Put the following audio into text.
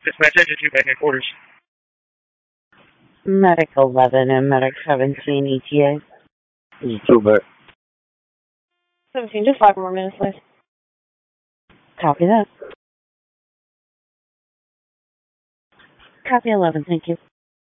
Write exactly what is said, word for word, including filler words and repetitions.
Dispatch engine two back headquarters. Medic eleven and Medic seventeen E T A. This is two back. seventeen, just five more minutes left. Copy that. Copy eleven, thank you.